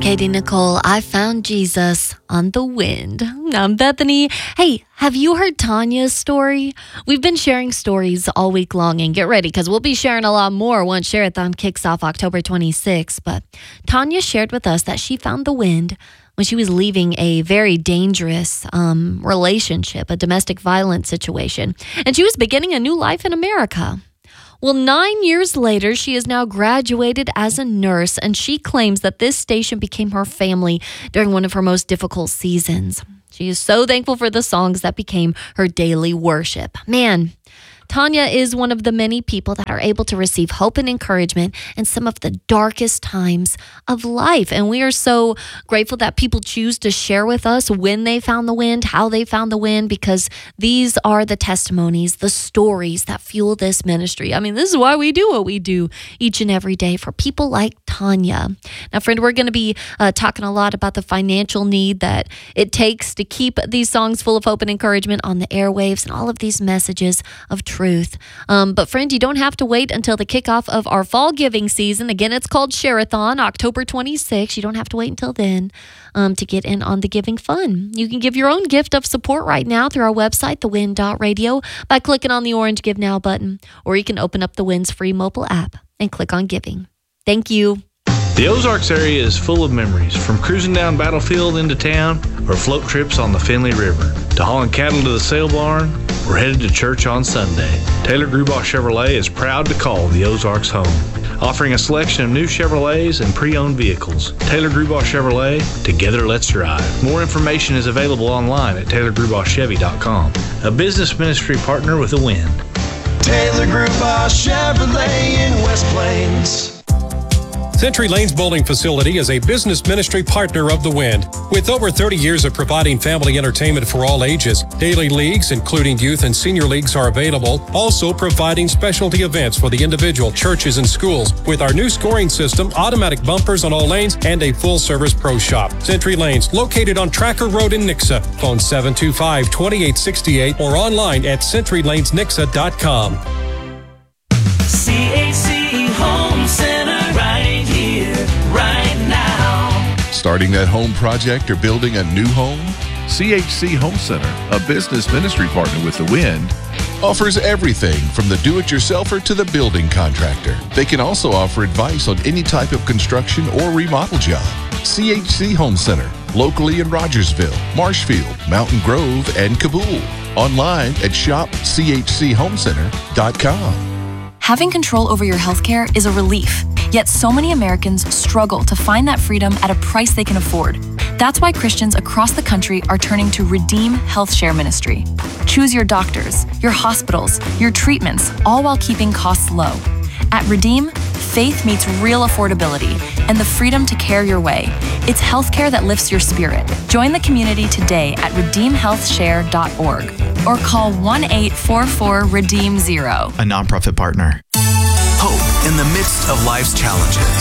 Katie Nicole, I found Jesus on the wind. I'm Bethany. Hey, have you heard Tanya's story? We've been sharing stories all week long, and get ready because we'll be sharing a lot more once Share-a-thon kicks off October 26th. But Tanya shared with us that she found the wind when she was leaving a very dangerous relationship, a domestic violence situation, and she was beginning a new life in America. Well, 9 years later, she is now graduated as a nurse, and she claims that this station became her family during one of her most difficult seasons. She is so thankful for the songs that became her daily worship. Man, Tanya is one of the many people that are able to receive hope and encouragement in some of the darkest times of life. And we are so grateful that people choose to share with us when they found the wind, how they found the wind, because these are the testimonies, the stories that fuel this ministry. I mean, this is why we do what we do each and every day for people like Tanya. Now, friend, we're going to be talking a lot about the financial need that it takes to keep these songs full of hope and encouragement on the airwaves and all of these messages of truth. But friend, you don't have to wait until the kickoff of our fall giving season. Again, it's called Share-a-thon, October 26th. You don't have to wait until then to get in on the giving fun. You can give your own gift of support right now through our website, thewind.radio, by clicking on the orange Give Now button, or you can open up the Wind's free mobile app and click on Giving. Thank you. The Ozarks area is full of memories, from cruising down Battlefield into town or float trips on the Finley River, to hauling cattle to the sale barn or headed to church on Sunday. Taylor Grubaugh Chevrolet is proud to call the Ozarks home, offering a selection of new Chevrolets and pre-owned vehicles. Taylor Grubaugh Chevrolet, together let's drive. More information is available online at TaylorGrubaughChevy.com, a business ministry partner with The Wind. Taylor Grubaugh Chevrolet in West Plains. Century Lanes Bowling Facility is a business ministry partner of The Wind. With over 30 years of providing family entertainment for all ages, daily leagues, including youth and senior leagues, are available, also providing specialty events for the individual, churches, and schools with our new scoring system, automatic bumpers on all lanes, and a full-service pro shop. Century Lanes, located on Tracker Road in Nixa. Phone 725-2868 or online at CenturyLanesNixa.com. CHC Home Center. Right now. Starting that home project or building a new home? CHC Home Center, a business ministry partner with The Wind, offers everything from the do-it-yourselfer to the building contractor. They can also offer advice on any type of construction or remodel job. CHC Home Center, locally in Rogersville, Marshfield, Mountain Grove, and Kabul. Online at shopchchomecenter.com. Having control over your healthcare is a relief, yet so many Americans struggle to find that freedom at a price they can afford. That's why Christians across the country are turning to Redeem Health Share Ministry. Choose your doctors, your hospitals, your treatments, all while keeping costs low. At Redeem, faith meets real affordability and the freedom to care your way. It's healthcare that lifts your spirit. Join the community today at redeemhealthshare.org or call 1-844-REDEEM-0. A nonprofit partner. Hope in the midst of life's challenges.